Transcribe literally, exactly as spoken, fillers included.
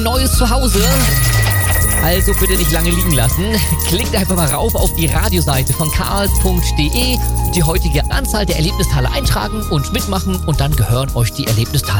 neues Zuhause. Also bitte nicht lange liegen lassen. Klickt einfach mal rauf auf die Radioseite von karls punkt de, die heutige Anzahl der Erlebnisteile eintragen und mitmachen und dann gehören euch die Erlebnisteile